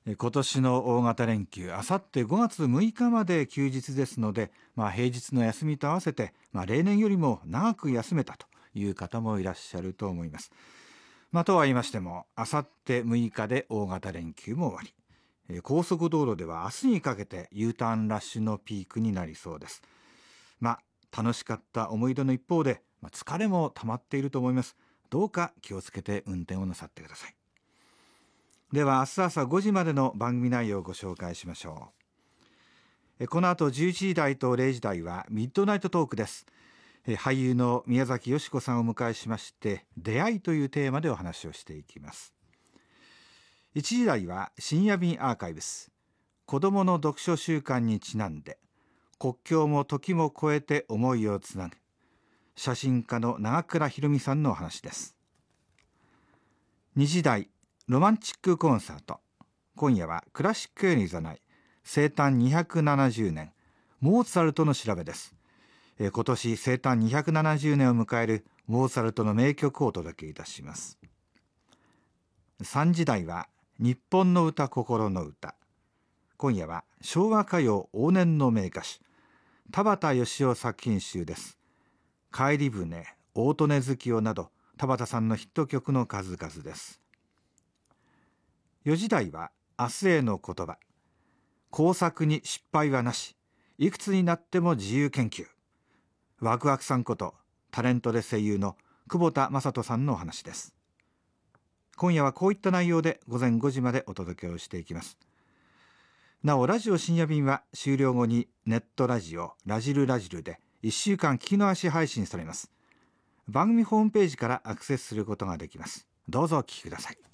今年の大型連休、あさって5月6日まで休日ですので、平日の休みと合わせて、例年よりも長く休めたという方もいらっしゃると思います。とは言いましても、あさって6日で大型連休も終わり、高速道路では明日にかけて U ターンラッシュのピークになりそうです。楽しかった思い出の一方で、疲れも溜まっていると思います。どうか気をつけて運転をなさってください。では明日朝5時までの番組内容をご紹介しましょう。この後11時台と0時台はミッドナイトトークです。俳優の宮崎美子さんをお迎えしまして、出会いというテーマでお話をしていきます。1時台は深夜便アーカイブス、子どもの読書習慣にちなんで、国境も時も超えて思いをつなぐ、写真家の長倉ひろみさんのお話です。2時台ロマンチックコンサート、今夜はクラシックへのいざない、生誕270年モーツァルトの調べです。今年生誕270年を迎えるモーツァルトの名曲をお届けいたします。3時台は日本の歌心の歌、今夜は昭和歌謡往年の名歌手、田畑義夫作品集です。帰り船、大利根月夜など田畑さんのヒット曲の数々です。4時台は明日への言葉、工作に失敗はなし、いくつになっても自由研究、ワクワクさんことタレントで声優の久保田雅人さんのお話です。今夜はこういった内容で午前5時までお届けをしていきます。なおラジオ深夜便は終了後にネットラジオラジルラジルで1週間聞き逃し配信されます。番組ホームページからアクセスすることができます。どうぞお聞きください。